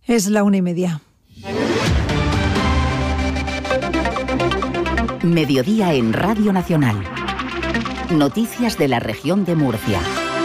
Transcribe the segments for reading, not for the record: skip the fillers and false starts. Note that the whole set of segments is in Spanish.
Es la 1:30. Mediodía en Radio Nacional. Noticias de la región de Murcia.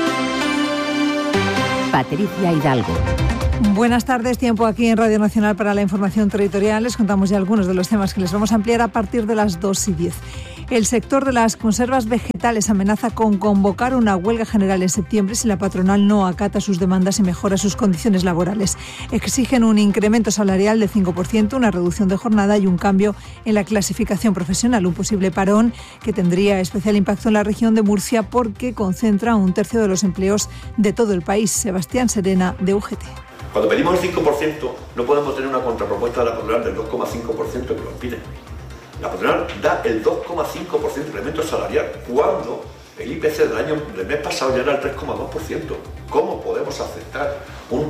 Patricia Hidalgo. Buenas tardes, tiempo aquí en Radio Nacional para la información territorial. Les contamos ya algunos de los temas que les vamos a ampliar a partir de las 2:10. El sector de las conservas vegetales amenaza con convocar una huelga general en septiembre si la patronal no acata sus demandas y mejora sus condiciones laborales. Exigen un incremento salarial de 5%, una reducción de jornada y un cambio en la clasificación profesional. Un posible parón que tendría especial impacto en la región de Murcia porque concentra un tercio de los empleos de todo el país. Sebastián Serena, de UGT. Cuando pedimos el 5%, no podemos tener una contrapropuesta de la patronal del 2,5% que nos piden. La patronal da el 2,5% de incremento salarial, cuando el IPC del mes pasado ya era el 3,2%. ¿Cómo podemos aceptar un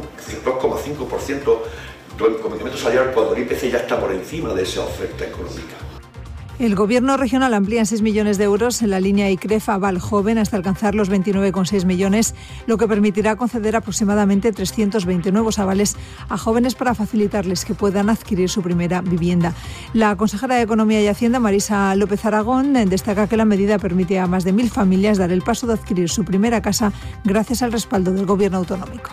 2,5% de incremento salarial cuando el IPC ya está por encima de esa oferta económica? El Gobierno regional amplía en 6 millones de euros en la línea ICREF Aval Joven hasta alcanzar los 29,6 millones, lo que permitirá conceder aproximadamente 320 nuevos avales a jóvenes para facilitarles que puedan adquirir su primera vivienda. La consejera de Economía y Hacienda, Marisa López Aragón, destaca que la medida permite a más de 1.000 familias dar el paso de adquirir su primera casa gracias al respaldo del Gobierno autonómico.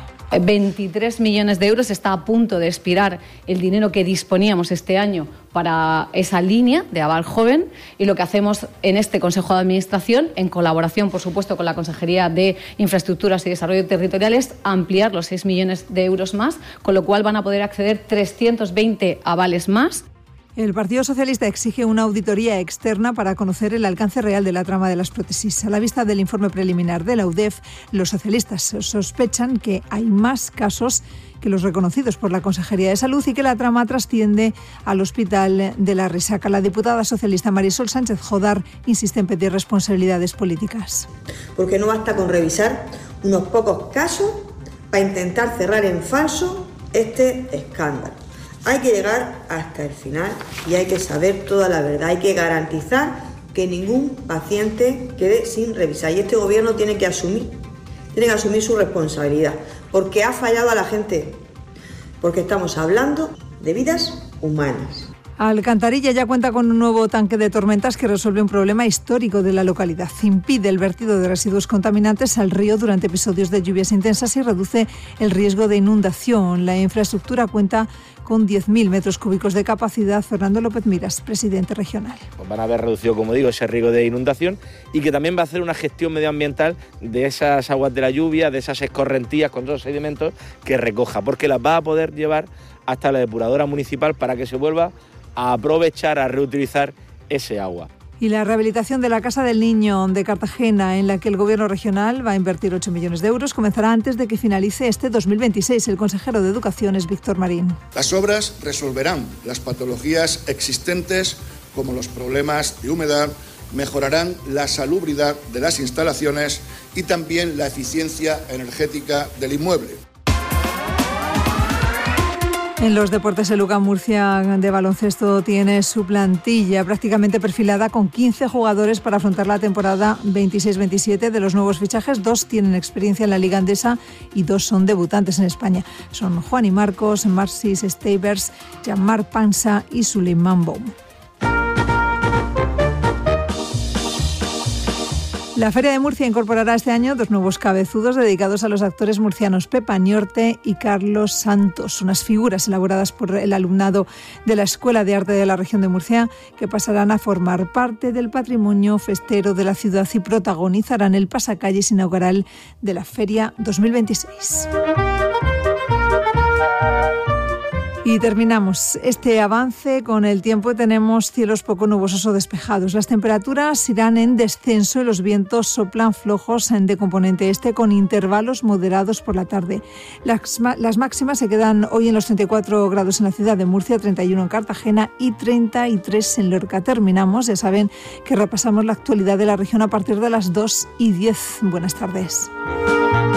23 millones de euros, está a punto de expirar el dinero que disponíamos este año para esa línea de Aval Joven, y lo que hacemos en este Consejo de Administración, en colaboración por supuesto con la Consejería de Infraestructuras y Desarrollo Territorial, es ampliar los 6 millones de euros más, con lo cual van a poder acceder 320 avales más. El Partido Socialista exige una auditoría externa para conocer el alcance real de la trama de las prótesis. A la vista del informe preliminar de la UDEF, los socialistas sospechan que hay más casos que los reconocidos por la Consejería de Salud y que la trama trasciende al Hospital de la Resaca. La diputada socialista Marisol Sánchez Jodar insiste en pedir responsabilidades políticas. Porque no basta con revisar unos pocos casos para intentar cerrar en falso este escándalo. Hay que llegar hasta el final y hay que saber toda la verdad. Hay que garantizar que ningún paciente quede sin revisar. Y este Gobierno tiene que asumir su responsabilidad, porque ha fallado a la gente, porque estamos hablando de vidas humanas. Alcantarilla ya cuenta con un nuevo tanque de tormentas que resuelve un problema histórico de la localidad. Impide el vertido de residuos contaminantes al río durante episodios de lluvias intensas y reduce el riesgo de inundación. La infraestructura cuenta con 10.000 metros cúbicos de capacidad. Fernando López Miras, presidente regional. Pues van a haber reducido, como digo, ese riesgo de inundación, y que también va a hacer una gestión medioambiental de esas aguas de la lluvia, de esas escorrentías con todos los sedimentos que recoja, porque las va a poder llevar hasta la depuradora municipal para que se vuelva a aprovechar, a reutilizar ese agua. Y la rehabilitación de la Casa del Niño de Cartagena, en la que el Gobierno regional va a invertir 8 millones de euros, comenzará antes de que finalice este 2026. El consejero de Educación es Víctor Marín. Las obras resolverán las patologías existentes, como los problemas de humedad, mejorarán la salubridad de las instalaciones y también la eficiencia energética del inmueble. En los deportes, el UCAM Murcia de baloncesto tiene su plantilla prácticamente perfilada con 15 jugadores para afrontar la temporada 26-27. De los nuevos fichajes, 2 tienen experiencia en la Liga Andesa y 2 son debutantes en España. Son Juan y Marcos, Marcis Stavers, Jean-Marc Pansa y Suleiman Boum. La Feria de Murcia incorporará este año 2 nuevos cabezudos dedicados a los actores murcianos Pepa Niorte y Carlos Santos, unas figuras elaboradas por el alumnado de la Escuela de Arte de la región de Murcia, que pasarán a formar parte del patrimonio festero de la ciudad y protagonizarán el pasacalles inaugural de la Feria 2026. Y terminamos este avance con el tiempo. Tenemos cielos poco nubosos o despejados. Las temperaturas irán en descenso y los vientos soplan flojos de componente este, con intervalos moderados por la tarde. Las máximas se quedan hoy en los 34 grados en la ciudad de Murcia, 31 en Cartagena y 33 en Lorca. Terminamos. Ya saben que repasamos la actualidad de la región a partir de las 2:10. Buenas tardes.